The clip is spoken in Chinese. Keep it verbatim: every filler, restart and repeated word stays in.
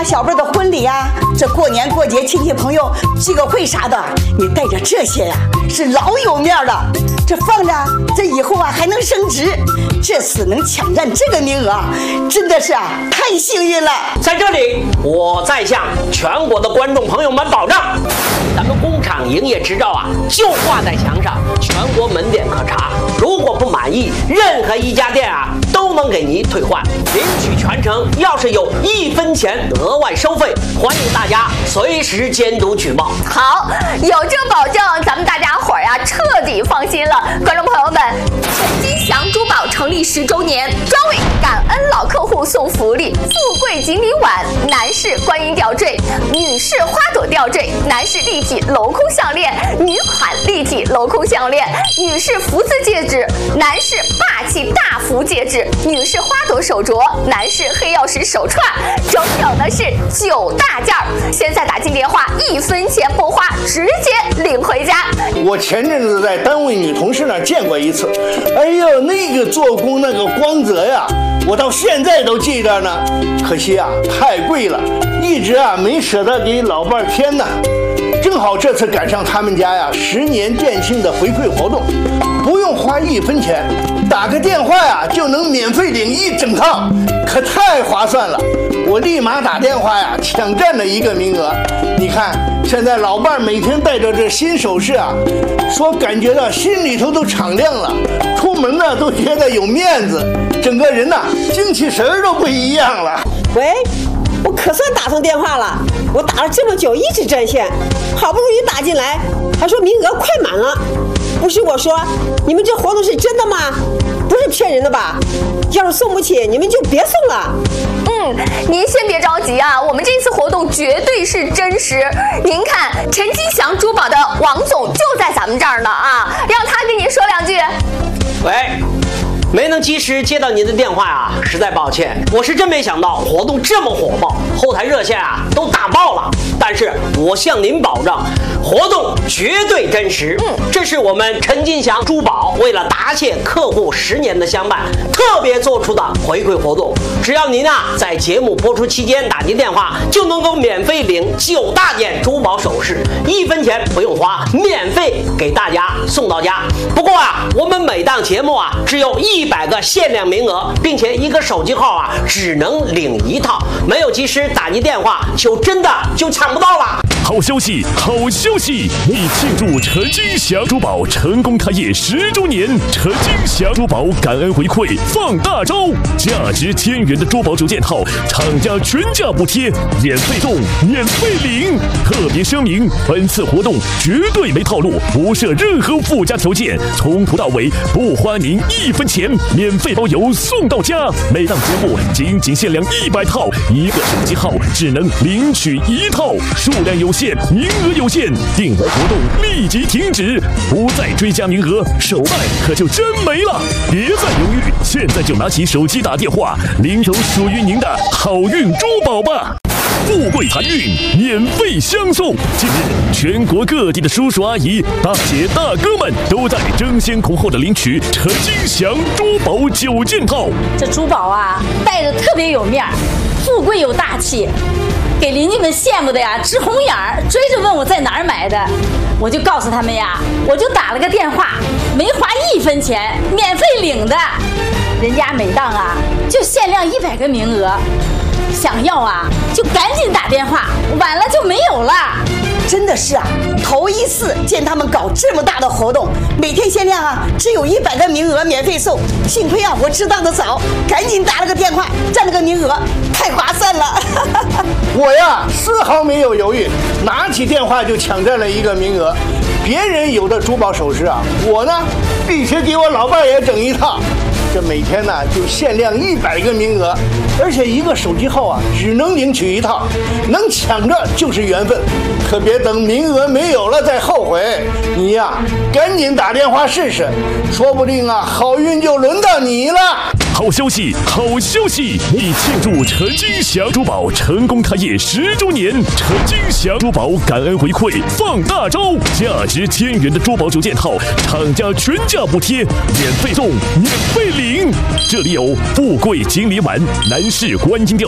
小辈的婚礼啊，这过年过节亲戚朋友聚个会啥的，你带着这些呀、啊，是老有面了。这放着，这以后啊还能升值。这次能抢占这个名额，真的是啊太幸运了。 在这里，我再向全国的观众朋友们保证，咱们工厂营业执照啊就挂在墙上，全国门店可查。如果不满意，任何一家店啊都能给您退换，领取全程要是有一分钱额外收费，欢迎大家随时监督举报。 好，有这保证，咱们大家伙儿呀彻底放心了。观众朋友们，陈金祥珠宝成立十周年，专为感恩老客户送福利：富贵锦鲤碗、男士观音吊坠、女士花朵吊坠、男士立体镂空项链、女款立体镂空项链、女士福字戒指、男士霸气大福戒指、女士花朵手镯、男士黑曜石手串，整整的是九大件儿。现在打进电话，一分钱不花，直接领回家。 我前阵子在单位女同事那儿见过一次，哎呦，那个做工那个光泽呀，我到现在都记着呢。可惜啊，太贵了，一直啊没舍得给老伴儿添呢。正好这次赶上他们家呀十年店庆的回馈活动，不用花一分钱，打个电话呀就能免费领一整套，可太划算了。我立马打电话呀抢占了一个名额。你看现在老伴儿每天戴着这新首饰啊，说感觉到心里头都敞亮了，出门呢都觉得有面子，整个人呐精气神儿都不一样了。 喂，我可算打通电话了，我打了这么久一直占线，好不容易打进来，还说名额快满了。不是我说，你们这活动是真的吗？不是骗人的吧？要是送不起，你们就别送了。 嗯，您先别着急啊，我们这次活动绝对是真实。您看，陈金祥珠宝的王总就在咱们这儿呢啊，让他跟您说两句。 喂。没能及时接到您的电话啊，实在抱歉。我是真没想到活动这么火爆，后台热线啊都打爆了。但是我向您保证，活动绝对真实。嗯，这是我们陈金祥珠宝为了答谢客户十年的相伴，特别做出的回馈活动。只要您啊在节目播出期间打进电话，就能够免费领九大件珠宝首饰，一分钱不用花，免费给大家送到家。不过啊，我们每档节目啊只有一。一百个限量名额，并且一个手机号啊只能领一套，没有及时打进电话，就真的就抢不到了。 好消息，好消息！为庆祝陈金祥珠宝成功开业十周年，陈金祥珠宝感恩回馈放大招，价值千元的珠宝九件套，厂家全价补贴，免费送，免费领。特别声明，本次活动绝对没套路，不设任何附加条件，从头到尾不花您一分钱，免费包邮送到家。每档节目仅仅限量一百套，一个手机号只能领取一套，数量有限，名额有限，订单活动立即停止，不再追加名额，手办可就真没了。别再犹豫，现在就拿起手机打电话，领走属于您的好运珠宝吧！富贵财运免费相送。近日，全国各地的叔叔阿姨、大姐大哥们都在争先恐后的领取陈金祥珠宝九件套。 这珠宝啊，戴着特别有面儿，富贵有大气，给邻居们羡慕的呀直红眼儿，追着问我在哪儿买的。我就告诉他们呀，我就打了个电话，没花一分钱，免费领的。人家每档啊就限量一百个名额，想要啊就赶紧打电话，晚了就没有了。 真的是啊，头一次见他们搞这么大的活动，每天限量啊，只有一百个名额免费送。幸亏啊，我知道的早，赶紧打了个电话，占了个名额，太划算了。 我呀，丝毫没有犹豫，拿起电话就抢占了一个名额。别人有的珠宝首饰啊，我呢必须给我老伴也整一套。这每天呢就限量一百个名额，而且一个手机号啊只能领取一套，能抢着就是缘分，可别等名额没有了再后悔。你呀，赶紧打电话试试，说不定啊好运就轮到你了。 好消息，好消息！为庆祝陈金祥珠宝成功开业十周年，陈金祥珠宝感恩回馈放大招，价值千元的珠宝九件套，厂家全价补贴，免费送，免费领。这里有富贵锦鲤碗、男士观音吊